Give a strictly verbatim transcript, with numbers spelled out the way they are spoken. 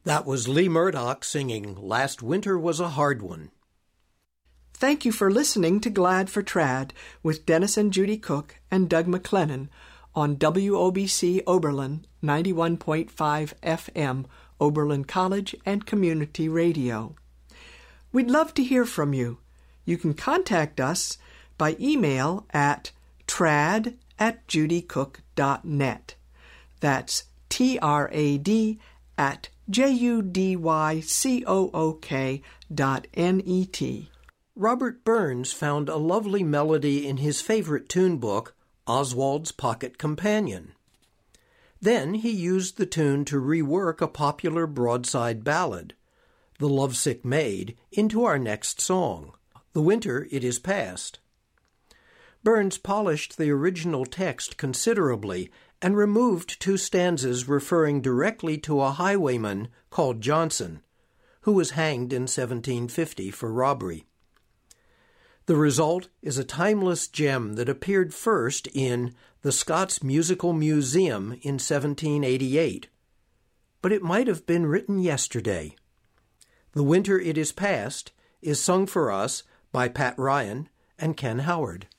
That was Lee Murdoch singing Last Winter Was a Hard One. Thank you for listening to Glad for Trad with Dennis and Judy Cook and Doug McLennan on W O B C Oberlin ninety-one point five F M, Oberlin College and Community Radio. We'd love to hear from you. You can contact us by email at trad at judycook dot net. That's T R A D at J U D Y C O O K dot N E T. Robert Burns found a lovely melody in his favorite tune book, Oswald's Pocket Companion. Then he used the tune to rework a popular broadside ballad, The Lovesick Maid, into our next song, The Winter It Is Past. Burns polished the original text considerably and removed two stanzas referring directly to a highwayman called Johnson, who was hanged in seventeen fifty for robbery. The result is a timeless gem that appeared first in the Scots Musical Museum in seventeen eighty-eight, but it might have been written yesterday. The Winter It Is Past is sung for us by Pat Ryan and Ken Howard.